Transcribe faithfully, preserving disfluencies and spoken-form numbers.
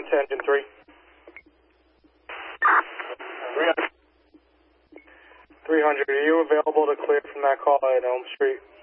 going to engine three. three hundred, are you available to clear from that call at Elm Street?